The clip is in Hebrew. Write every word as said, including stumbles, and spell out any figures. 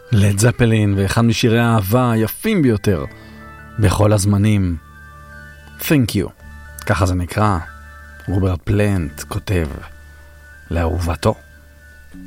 לד זפלין ואחד משירי האהבה היפים ביותר בכל הזמנים. Thank you, ככה זה נקרא. רוברט פלנט כותב לאהובתו.